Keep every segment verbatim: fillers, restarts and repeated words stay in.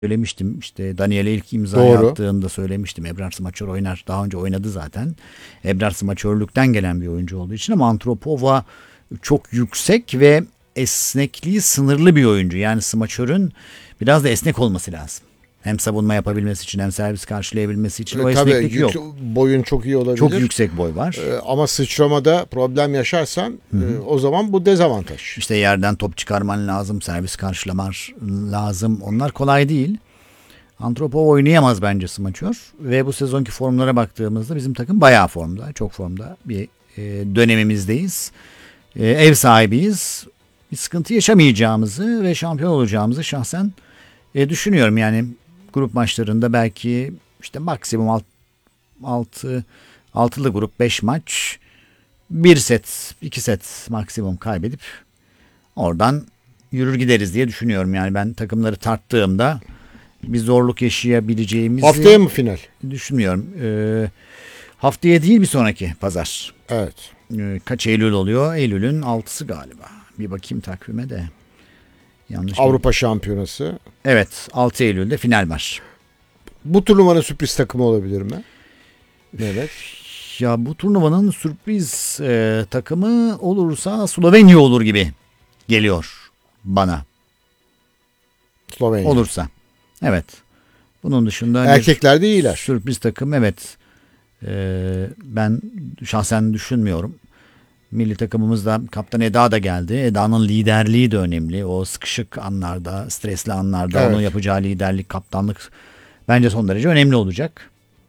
söylemiştim. İşte Daniel'e ilk imza Doğru. attığımda söylemiştim. Ebrar Smaçör oynar. Daha önce oynadı zaten. Ebrar Smaçörlükten gelen bir oyuncu olduğu için ama Antropova çok yüksek ve esnekliği sınırlı bir oyuncu. Yani Smaçör'ün biraz da esnek olması lazım. Hem savunma yapabilmesi için hem servis karşılayabilmesi için o E, tabii esneklik yok. boyun çok iyi olabilir. Çok yüksek boy var. E, ama sıçramada problem yaşarsan e, o zaman bu dezavantaj. İşte yerden top çıkarman lazım, servis karşılaman lazım. Onlar kolay değil. Antropov oynayamaz bence Smaçör. Ve bu sezonki formlara baktığımızda bizim takım bayağı formda. Çok formda bir e, dönemimizdeyiz. E, ev sahibiyiz. Bir sıkıntı yaşamayacağımızı ve şampiyon olacağımızı şahsen e, düşünüyorum. Yani grup maçlarında belki işte maksimum alt, altı, altılı grup beş maç, bir set, iki set maksimum kaybedip oradan yürür gideriz diye düşünüyorum. Yani ben takımları tarttığımda bir zorluk yaşayabileceğimizi Haftaya mı final? düşünmüyorum. Ee, haftaya değil bir sonraki pazar. Evet. Ee, kaç Eylül oluyor? Eylül'ün altısı galiba. Bir bakayım takvime de. Yanlış mı? Avrupa Şampiyonası. Evet, altı Eylül'de final var. Bu turnuvanın sürpriz takımı olabilir mi? Evet. Ya bu turnuvanın sürpriz e, takımı olursa Slovenya olur gibi geliyor bana. Slovenya. Olursa. Evet. Bunun dışında erkekler de iyiler. Sürpriz takım evet. Ee, ben şahsen düşünmüyorum. Milli takımımızda kaptan Eda da geldi. Eda'nın liderliği de önemli. O sıkışık anlarda, stresli anlarda evet. onun yapacağı liderlik, kaptanlık bence son derece önemli olacak.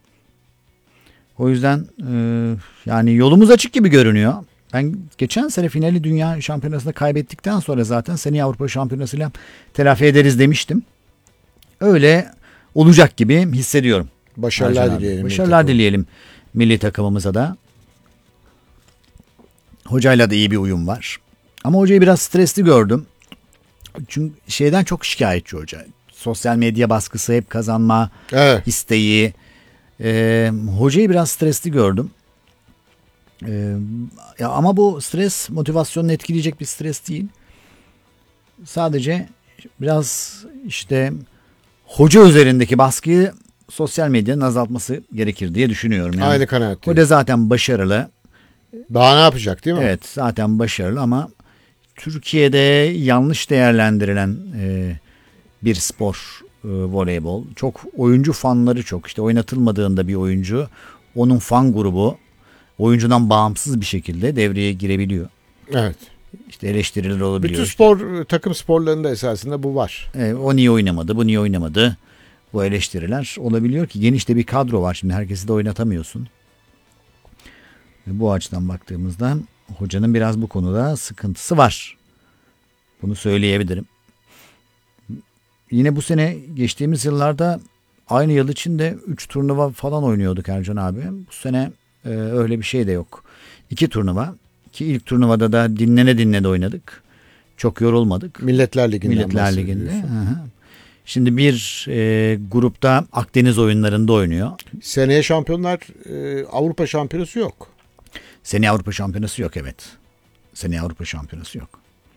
O yüzden e, yani yolumuz açık gibi görünüyor. Ben geçen sene finali Dünya Şampiyonası'nda kaybettikten sonra zaten seneye Avrupa Şampiyonası'yla telafi ederiz demiştim. Öyle olacak gibi hissediyorum. Başarılar Ercan dileyelim. Abi. Başarılar dileyelim milli takımımıza da. Hocayla da iyi bir uyum var. Ama hocayı biraz stresli gördüm. Çünkü şeyden çok şikayetçi hoca. Sosyal medya baskısı, hep kazanma evet. isteği. Ee, hocayı biraz stresli gördüm. Ee, ya ama bu stres motivasyonunu etkileyecek bir stres değil. Sadece biraz işte hoca üzerindeki baskıyı sosyal medyanın azaltması gerekir diye düşünüyorum. Yani aynı kanaatteyim. Hoca zaten başarılı. Daha ne yapacak değil mi? Evet, zaten başarılı ama Türkiye'de yanlış değerlendirilen e, bir spor e, voleybol. Çok oyuncu fanları çok. İşte oynatılmadığında bir oyuncu, onun fan grubu oyuncudan bağımsız bir şekilde devreye girebiliyor. Evet. İşte eleştiriler olabiliyor. Bütün spor, takım sporlarında esasında bu var. E, o niye oynamadı, bu niye oynamadı? Bu eleştiriler olabiliyor ki geniş de bir kadro var. Şimdi herkesi de oynatamıyorsun. Ve bu açıdan baktığımızda hocanın biraz bu konuda sıkıntısı var. Bunu söyleyebilirim. Yine bu sene geçtiğimiz yıllarda aynı yıl içinde üç turnuva falan oynuyorduk Ercan abi. Bu sene e, öyle bir şey de yok. iki turnuva. Ki ilk turnuvada da dinlene dinlene oynadık. Çok yorulmadık. Milletler Ligi'nden Milletler Ligi'nde. Hı hı. Şimdi bir e, grupta Akdeniz oyunlarında oynuyor. Seneye şampiyonlar e, Avrupa Şampiyonası yok. Seneye Avrupa Şampiyonası yok evet. Seneye Avrupa Şampiyonası yok.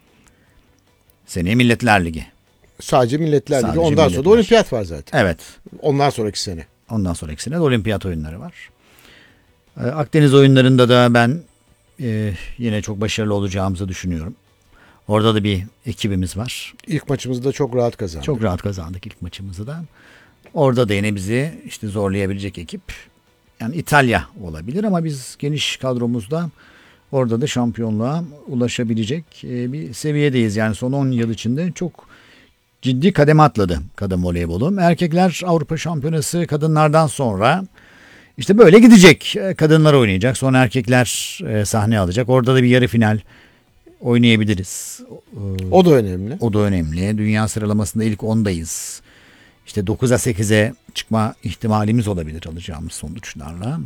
Seneye Milletler Ligi. Sadece Milletler Ligi. Sadece Ondan milletler. sonra da olimpiyat var zaten. Evet. Ondan sonraki sene. Ondan sonraki sene de olimpiyat oyunları var. Ee, Akdeniz oyunlarında da ben e, yine çok başarılı olacağımızı düşünüyorum. Orada da bir ekibimiz var. İlk maçımızı da çok rahat kazandık. Çok rahat kazandık ilk maçımızı da. Orada da yine bizi işte zorlayabilecek ekip. Yani İtalya olabilir ama biz geniş kadromuzda orada da şampiyonluğa ulaşabilecek bir seviyedeyiz. Yani son on yıl içinde çok ciddi kademe atladı kadın voleybolu. Erkekler Avrupa Şampiyonası kadınlardan sonra işte böyle gidecek. Kadınlar oynayacak. Sonra erkekler sahne alacak. Orada da bir yarı final oynayabiliriz. O da önemli. O da önemli. Dünya sıralamasında ilk ondayız. İşte dokuza sekize çıkma ihtimalimiz olabilir alacağımız sonuçlarla.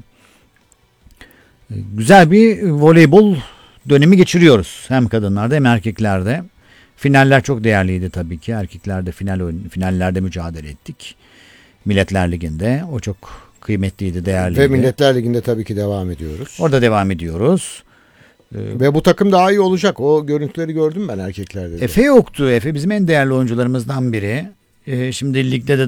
Güzel bir voleybol dönemi geçiriyoruz. Hem kadınlarda hem erkeklerde. Finaller çok değerliydi tabii ki. Erkeklerde final finallerde mücadele ettik. Milletler Ligi'nde. O çok kıymetliydi, değerliydi. Ve Milletler Ligi'nde tabii ki devam ediyoruz. Orada devam ediyoruz. Ve bu takım daha iyi olacak. O görüntüleri gördüm ben erkeklerde de. Efe yoktu. Efe bizim en değerli oyuncularımızdan biri. e, şimdi ligde de